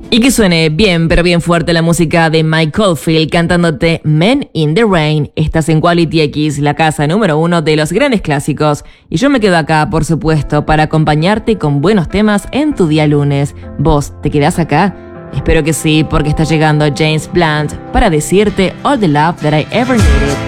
Y que suene bien, pero bien fuerte la música de Mike Oldfield cantándote Men in the Rain. Estás en Quality X, la casa número 1 de los grandes clásicos. Y yo me quedo acá, por supuesto, para acompañarte con buenos temas en tu día lunes. ¿Vos te quedás acá? Espero que sí, porque está llegando James Blunt para decirte All the Love That I Ever Needed.